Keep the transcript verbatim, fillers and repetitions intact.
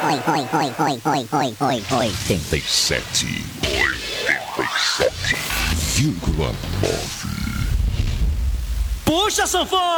oitenta e sete. oitenta e sete vírgula nove. Puxa, sanfona!